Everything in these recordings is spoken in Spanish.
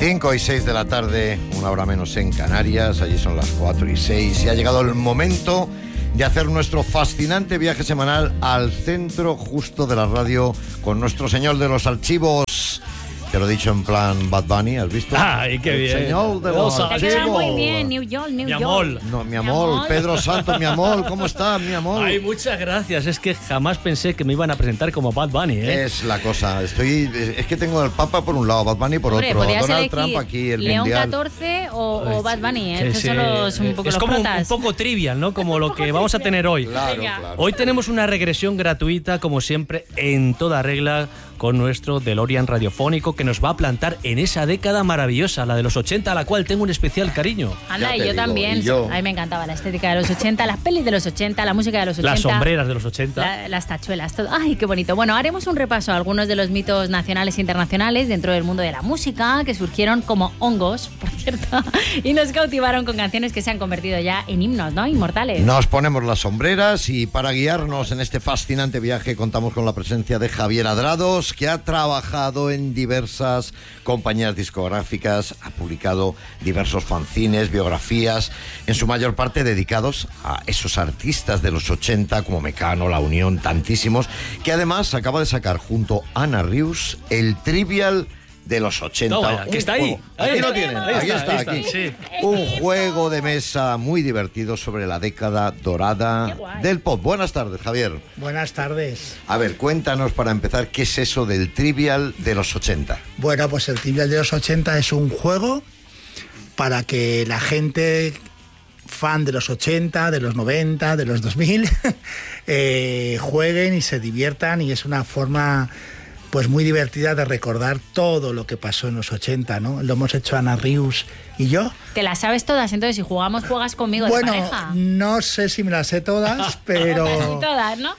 5 y 6 de la tarde, una hora menos en Canarias, allí son las 4 y 6 y ha llegado el momento de hacer nuestro fascinante viaje semanal al centro justo de la radio con nuestro señor de los archivos. Te lo he dicho en plan Bad Bunny, ¿has visto? ¡Ay, qué bien! Señor de los archivos. Te queda muy bien, New York. Mi amor. No, mi amor, Pedro Santos, mi amor, ¿cómo estás, mi amor? Ay, muchas gracias. Es que jamás pensé que me iban a presentar como Bad Bunny, ¿eh? Es la cosa, es que tengo al Papa por un lado, Bad Bunny por otro, Donald Trump aquí, el León Mundial. 14 o Bad Bunny, Que estos sí. son un poco es los como protas. un poco trivial, ¿no? Como lo que vamos a tener hoy. Claro. Hoy tenemos una regresión gratuita, como siempre, en toda regla, con nuestro DeLorean radiofónico que nos va a plantar en esa década maravillosa, la de los 80, a la cual tengo un especial cariño. Anda, Ya y te yo digo, también. y yo. A mí me encantaba la estética de los 80, las pelis de los 80, la música de los 80. Las sombreras de los 80. Las tachuelas, todo. ¡Ay, qué bonito! Bueno, haremos un repaso a algunos de los mitos nacionales e internacionales dentro del mundo de la música que surgieron como hongos, por cierto, y nos cautivaron con canciones que se han convertido ya en himnos, ¿no? Inmortales. Nos ponemos las sombreras y para guiarnos en este fascinante viaje contamos con la presencia de Javier Adrados, que ha trabajado en diversas compañías discográficas, ha publicado diversos fanzines, biografías, en su mayor parte dedicados a esos artistas de los 80 como Mecano, La Unión, tantísimos, que además acaba de sacar junto a Ana Rius el Trivial de los 80. Toma, que está ahí. Aquí Ahí lo está. tienen, Ahí aquí está, está, ahí aquí. está, sí. Un juego de mesa muy divertido sobre la década dorada Qué guay. del pop. Buenas tardes, Javier. Buenas tardes. A ver, cuéntanos para empezar, ¿qué es eso del Trivial de los 80? Bueno, pues el Trivial de los 80 es un juego para que la gente fan de los 80, de los 90, de los 2000 jueguen y se diviertan, y es una forma pues muy divertida de recordar todo lo que pasó en los 80, ¿no? Lo hemos hecho Ana Rius y yo. Te las sabes todas, entonces si jugamos, juegas conmigo de Bueno, pareja. no sé si me las sé todas, pero... Casi todas, ¿no?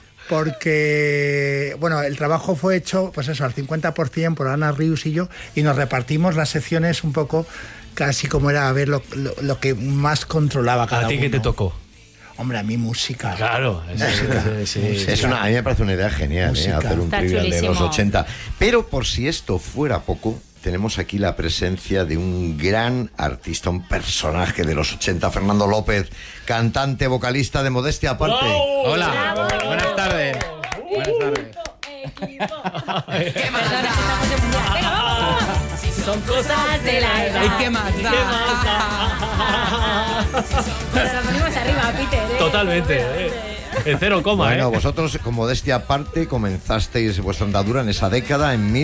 Porque, bueno, el trabajo fue hecho, pues eso, al 50% por Ana Rius y yo, y nos repartimos las secciones un poco casi como era a ver lo que más controlaba cada ¿A ti uno. qué te tocó? Hombre, a mí música. Claro. Sí. A mí me parece una idea genial, Música. hacer un Está Trivial de los chulísimo. 80. Pero por si esto fuera poco, tenemos aquí la presencia de un gran artista, un personaje de los 80, Fernando López, cantante, vocalista de Modestia Aparte. ¡Bravo! Hola, buenas tardes. Buenas tardes. Son cosas de la edad. ¿Y qué más da? Nos la ponemos arriba, Peter, ¿eh? Totalmente. En 0, Bueno, vosotros con Modestia Aparte comenzasteis vuestra andadura en esa década, en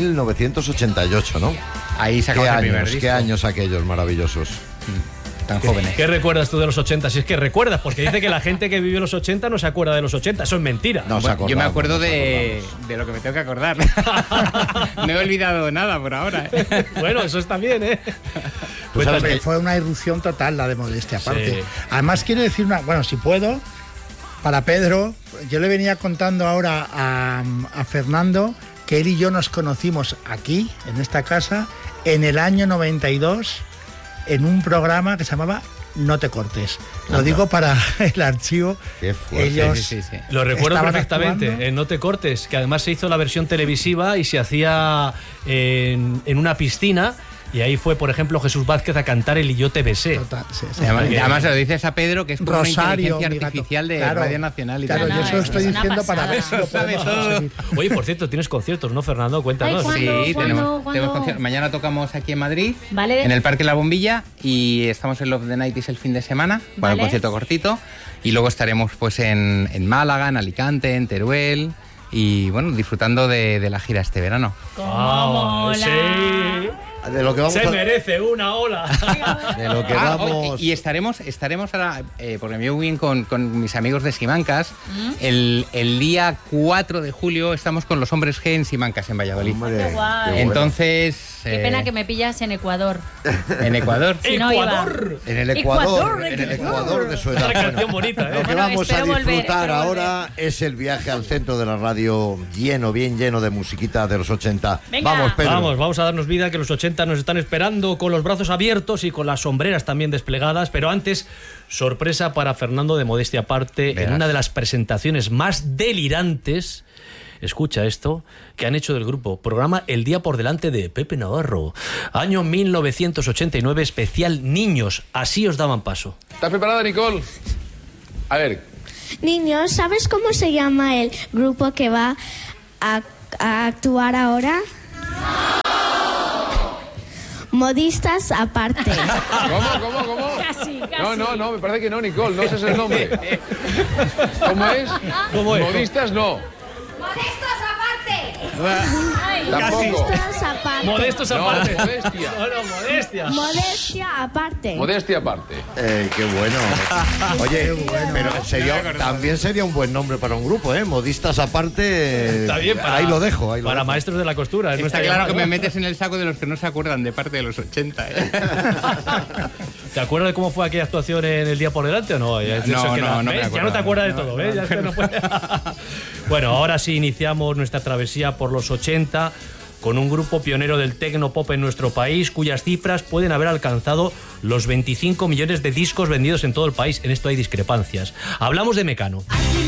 1988, ¿no? Ahí sacamos el primer disco. ¿Qué años aquellos maravillosos? Tan jóvenes. ¿Qué recuerdas tú de los 80? Si es que recuerdas, porque dice que la gente que vivió los 80 no se acuerda de los 80. Eso es mentira. No os Bueno, yo me acordamos, acuerdo no os de lo que me tengo que acordar. No he olvidado nada por ahora. Bueno, eso está bien, ¿eh? Tú sabes Hombre, que- fue una irrupción total la de Modestia aparte. Sí. Además, quiero decir bueno, si puedo, para Pedro, yo le venía contando ahora a Fernando que él y yo nos conocimos aquí, en esta casa, en el año 92, en un programa que se llamaba No te cortes. Lo digo para el archivo. Qué fuerte. Ellos Sí. Lo recuerdo estaban perfectamente, actuando. en No te cortes, que además se hizo la versión televisiva y se hacía en una piscina, y ahí fue, por ejemplo, Jesús Vázquez a cantar el Y yo te besé. Total, sí. Además se lo dices a Pedro, que es como Rosario, una mi inteligencia gato. artificial de Claro, Radio Nacional y claro, tal. yo eso lo estoy es una diciendo para ver si pasada. lo podemos conseguir. Oye, por cierto, tienes conciertos, ¿no, Fernando? Cuéntanos. Ay, Sí, ¿Cuándo? tenemos concierto. Mañana tocamos aquí en Madrid, Vale. en el Parque La Bombilla, y estamos en Love the Night el fin de semana, para un Vale. concierto cortito, y luego estaremos pues en Málaga, en Alicante, en Teruel, y bueno, disfrutando de la gira este verano. ¿Cómo mola? Sí. De lo que vamos Se a... merece una ola. De lo que vamos... Y estaremos ahora, porque me llevo bien con mis amigos de Simancas, el día 4 de julio estamos con los Hombres G en Simancas, en Valladolid. Hombre, Qué guay. qué bueno. Entonces... Qué pena que me pillas en Ecuador. En Ecuador. Si no iba. Ecuador. En el Ecuador, Ecuador, en el Ecuador. Ecuador de su edad. Una canción bonita, ¿eh? Lo que Bueno, vamos a espero volver, disfrutar espero ahora es el viaje al centro de la radio lleno, bien lleno de musiquita de los 80. Venga. Vamos, Pedro. Vamos a darnos vida, que los 80 nos están esperando con los brazos abiertos y con las sombreras también desplegadas, pero antes, sorpresa para Fernando de Modestia Aparte, en Verás. una de las presentaciones más delirantes escucha esto, que han hecho del grupo. Programa El Día por Delante de Pepe Navarro. Año 1989, especial Niños. Así os daban paso. ¿Estás preparada, Nicole? A ver. Niños, ¿sabes cómo se llama el grupo que va a actuar ahora? Modistas aparte. ¿Cómo? Casi. No, me parece que no, Nicole, no ese es el nombre. ¿Cómo es? Modistas no. ¡Modestos aparte! Tampoco. Modestos aparte. Modestos aparte. No, modestia. Modestia. Modestia aparte. Modestia aparte. Qué bueno. Oye, pero también sería un buen nombre para un grupo, ¿eh? Modistas aparte. Está bien, ahí lo dejo. Para maestros de la costura. Está claro que me metes en el saco de los que no se acuerdan de parte de los 80. ¿Te acuerdas de cómo fue aquella actuación en El Día por Delante o no? No me acuerdo. Ya no te acuerdas de todo, ¿ves? Bueno, ahora sí iniciamos nuestra travesía por los 80 con un grupo pionero del techno pop en nuestro país, cuyas cifras pueden haber alcanzado los 25 millones de discos vendidos en todo el país. En esto hay discrepancias. Hablamos de Mecano.